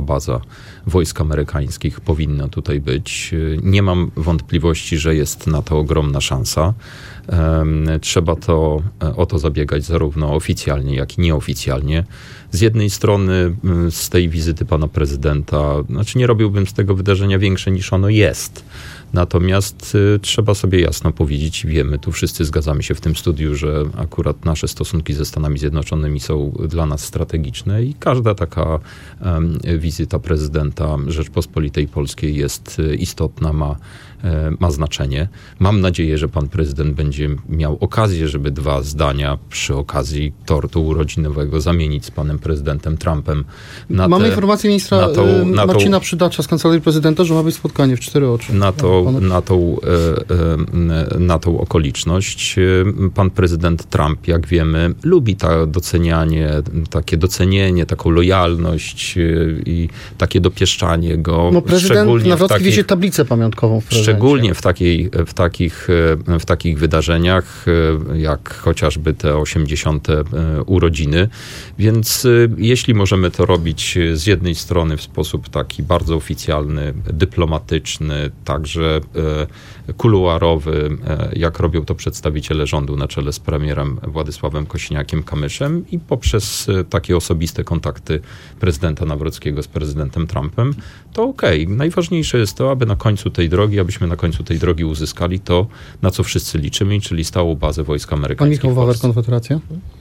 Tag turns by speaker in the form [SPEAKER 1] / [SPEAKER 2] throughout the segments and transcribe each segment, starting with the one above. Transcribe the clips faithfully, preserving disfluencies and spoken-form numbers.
[SPEAKER 1] baza wojsk amerykańskich powinna tutaj być. Nie mam wątpliwości, że jest na to ogromna szansa. Trzeba to, o to zabiegać zarówno oficjalnie, jak i nieoficjalnie. Z jednej strony z tej wizyty pana prezydenta, znaczy nie robiłbym z tego wydarzenia większe niż ono jest. Natomiast y, trzeba sobie jasno powiedzieć, wiemy, tu wszyscy zgadzamy się w tym studiu, że akurat nasze stosunki ze Stanami Zjednoczonymi są dla nas strategiczne i każda taka um, wizyta prezydenta Rzeczpospolitej Polskiej jest y, istotna, ma, y, ma znaczenie. Mam nadzieję, że pan prezydent będzie miał okazję, żeby dwa zdania przy okazji tortu urodzinowego zamienić z panem prezydentem Trumpem. Na
[SPEAKER 2] Mamy
[SPEAKER 1] te,
[SPEAKER 2] informację ministra
[SPEAKER 1] na tą, na
[SPEAKER 2] Marcina
[SPEAKER 1] tą,
[SPEAKER 2] Przydacza z Kancelarii Prezydenta, że ma być spotkanie w cztery oczy.
[SPEAKER 1] Na to Na tą, na tą okoliczność. Pan prezydent Trump, jak wiemy, lubi ta docenianie, takie docenienie, taką lojalność i takie dopieszczanie go.
[SPEAKER 2] No prezydent Nawrocki wiezie tablicę pamiątkową w prezydencie.
[SPEAKER 1] Szczególnie w, takiej, w, takich, w takich wydarzeniach, jak chociażby te osiemdziesiąte urodziny. Więc jeśli możemy to robić z jednej strony w sposób taki bardzo oficjalny, dyplomatyczny, także kuluarowy, jak robią to przedstawiciele rządu na czele z premierem Władysławem Kosiniakiem-Kamyszem i poprzez takie osobiste kontakty prezydenta Nawrockiego z prezydentem Trumpem, to okej. Okay. Najważniejsze jest to, aby na końcu tej drogi, abyśmy na końcu tej drogi uzyskali to, na co wszyscy liczymy, czyli stałą bazę wojsk amerykańskich.
[SPEAKER 2] Pan Michał Wawer, Konfederacja?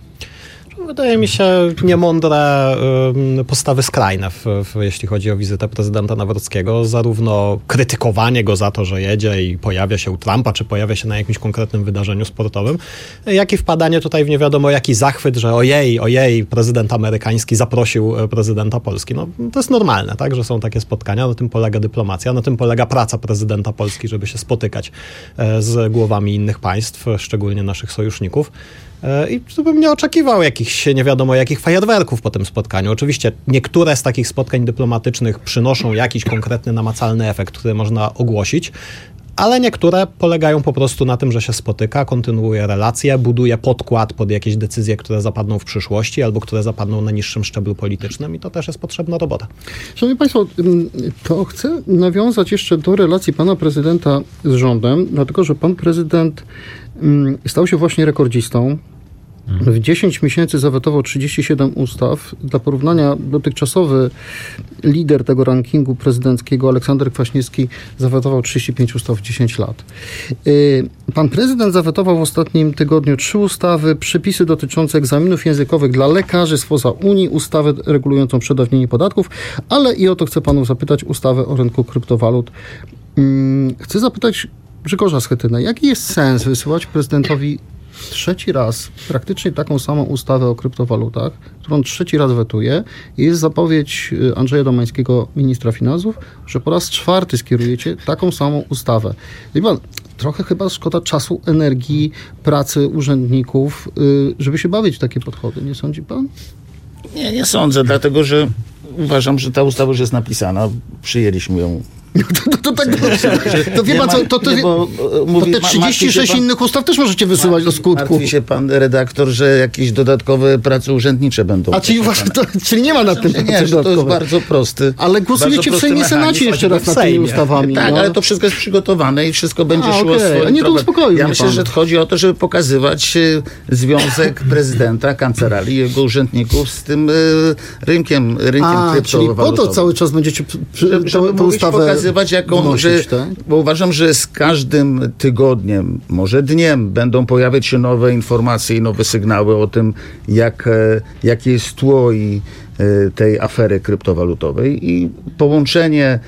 [SPEAKER 3] Wydaje mi się niemądre y, postawy skrajne, w, w, jeśli chodzi o wizytę prezydenta Nawrockiego. Zarówno krytykowanie go za to, że jedzie i pojawia się u Trumpa, czy pojawia się na jakimś konkretnym wydarzeniu sportowym, jak i wpadanie tutaj w nie wiadomo jaki zachwyt, że ojej, ojej, prezydent amerykański zaprosił prezydenta Polski. No, to jest normalne, tak, że są takie spotkania, na tym polega dyplomacja, na tym polega praca prezydenta Polski, żeby się spotykać z głowami innych państw, szczególnie naszych sojuszników. I tu bym nie oczekiwał jakichś nie wiadomo jakich fajerwerków po tym spotkaniu. Oczywiście niektóre z takich spotkań dyplomatycznych przynoszą jakiś konkretny, namacalny efekt, który można ogłosić, ale niektóre polegają po prostu na tym, że się spotyka, kontynuuje relacje, buduje podkład pod jakieś decyzje, które zapadną w przyszłości albo które zapadną na niższym szczeblu politycznym i to też jest potrzebna robota.
[SPEAKER 2] Szanowni Państwo, to chcę nawiązać jeszcze do relacji pana prezydenta z rządem, dlatego że pan prezydent stał się właśnie rekordzistą. W dziesięć miesięcy zawetował trzydzieści siedem ustaw. Dla porównania dotychczasowy lider tego rankingu prezydenckiego, Aleksander Kwaśniewski, zawetował trzydzieści pięć ustaw w dziesięć lat. Pan prezydent zawetował w ostatnim tygodniu trzy ustawy, przepisy dotyczące egzaminów językowych dla lekarzy spoza Unii, ustawę regulującą przedawnienie podatków, ale i o to chcę panów zapytać, ustawę o rynku kryptowalut. Chcę zapytać Grzegorza Schetynę, jaki jest sens wysyłać prezydentowi trzeci raz praktycznie taką samą ustawę o kryptowalutach, którą trzeci raz wetuje. Jest zapowiedź Andrzeja Domańskiego, ministra finansów, że po raz czwarty skierujecie taką samą ustawę. Wie pan, trochę chyba szkoda czasu, energii, pracy urzędników, żeby się bawić w takie podchody. Nie sądzi pan?
[SPEAKER 4] Nie, nie sądzę, dlatego że uważam, że ta ustawa już jest napisana. Przyjęliśmy ją.
[SPEAKER 2] To, to, to tak dobrze. To wie pan co, to, to,
[SPEAKER 4] nie, bo, mówi,
[SPEAKER 2] to te trzydzieści sześć pan, innych ustaw też możecie wysyłać martwi, do skutku.
[SPEAKER 4] Martwi się pan redaktor, że jakieś dodatkowe prace urzędnicze będą.
[SPEAKER 2] A czyli, uważa, to, czyli nie ma na tym
[SPEAKER 4] pracy Nie, że to jest bardzo prosty.
[SPEAKER 2] Ale głosujecie w Sejmie Senacie jeszcze raz nad tymi ustawami.
[SPEAKER 4] Tak,
[SPEAKER 2] no.
[SPEAKER 4] ale to wszystko jest przygotowane i wszystko będzie
[SPEAKER 2] A,
[SPEAKER 4] szło
[SPEAKER 2] okay.
[SPEAKER 4] swoim
[SPEAKER 2] nie to uspokoił
[SPEAKER 4] Ja myślę, pan. że chodzi o to, żeby pokazywać związek prezydenta, kancelarii, jego urzędników z tym y, rynkiem, rynkiem
[SPEAKER 2] A,
[SPEAKER 4] kryptowalutowym.
[SPEAKER 2] czyli po to cały czas będziecie
[SPEAKER 4] żeby, żeby tę ustawę pokazywać jaką, że, bo uważam, że z każdym tygodniem, może dniem będą pojawiać się nowe informacje i nowe sygnały o tym, jak, jakie jest tło i tej afery kryptowalutowej i połączenie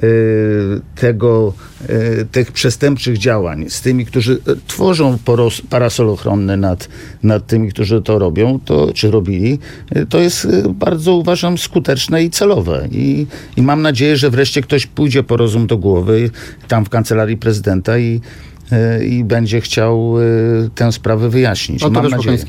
[SPEAKER 4] tego, tych przestępczych działań z tymi, którzy tworzą parasol ochronny nad, nad tymi, którzy to robią, to, czy robili, to jest bardzo, uważam, skuteczne i celowe. I, i mam nadzieję, że wreszcie ktoś pójdzie po rozum do głowy tam w Kancelarii Prezydenta i, i będzie chciał tę sprawę wyjaśnić.
[SPEAKER 2] A
[SPEAKER 4] mam nadzieję.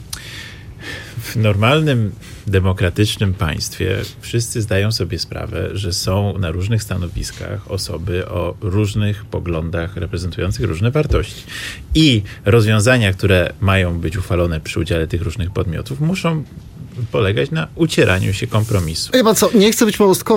[SPEAKER 5] W normalnym, demokratycznym państwie wszyscy zdają sobie sprawę, że są na różnych stanowiskach osoby o różnych poglądach, reprezentujących różne wartości. I rozwiązania, które mają być uchwalone przy udziale tych różnych podmiotów, muszą polegać na ucieraniu się kompromisu.
[SPEAKER 2] Wie pan co, nie chcę być małostkowy,